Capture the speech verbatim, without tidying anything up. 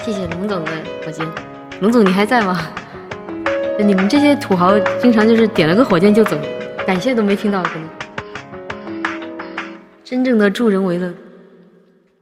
谢谢龙总的火箭。龙总，你还在吗？你们这些土豪经常就是点了个火箭就走，感谢都没听到，可能。真正的助人为乐。